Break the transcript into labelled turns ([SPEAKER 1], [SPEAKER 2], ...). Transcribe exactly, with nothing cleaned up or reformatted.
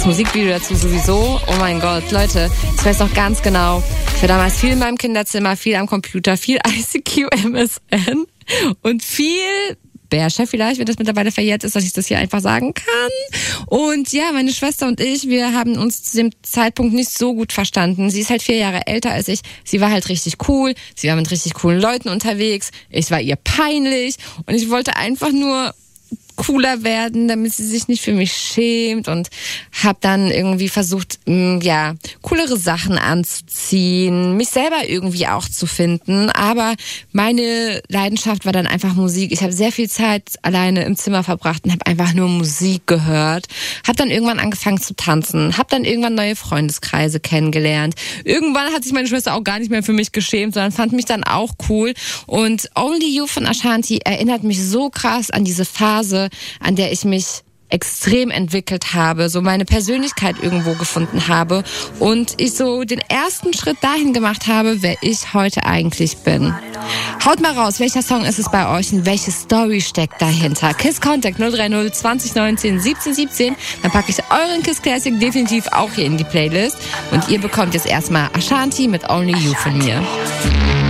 [SPEAKER 1] Das Musikvideo dazu sowieso. Oh mein Gott, Leute, ich weiß noch ganz genau. Ich war damals viel in meinem Kinderzimmer, viel am Computer, viel I C Q, M S N und viel Bärscher vielleicht, wenn das mittlerweile verjährt ist, dass ich das hier einfach sagen kann. Und ja, meine Schwester und ich, wir haben uns zu dem Zeitpunkt nicht so gut verstanden. Sie ist halt vier Jahre älter als ich. Sie war halt richtig cool. Sie war mit richtig coolen Leuten unterwegs. Ich war ihr peinlich. Und ich wollte einfach nur cooler werden, damit sie sich nicht für mich schämt, und habe dann irgendwie versucht, ja, coolere Sachen anzuziehen, mich selber irgendwie auch zu finden, aber meine Leidenschaft war dann einfach Musik. Ich habe sehr viel Zeit alleine im Zimmer verbracht und habe einfach nur Musik gehört, habe dann irgendwann angefangen zu tanzen, habe dann irgendwann neue Freundeskreise kennengelernt. Irgendwann hat sich meine Schwester auch gar nicht mehr für mich geschämt, sondern fand mich dann auch cool, und Only You von Ashanti erinnert mich so krass an diese Phase, an der ich mich extrem entwickelt habe, so meine Persönlichkeit irgendwo gefunden habe und ich so den ersten Schritt dahin gemacht habe, wer ich heute eigentlich bin. Haut mal raus, welcher Song ist es bei euch und welche Story steckt dahinter? Kiss Contact null drei null zwanzig neunzehn siebzehn siebzehn, dann packe ich euren Kiss Classic definitiv auch hier in die Playlist, und ihr bekommt jetzt erstmal Ashanti mit Only You von mir.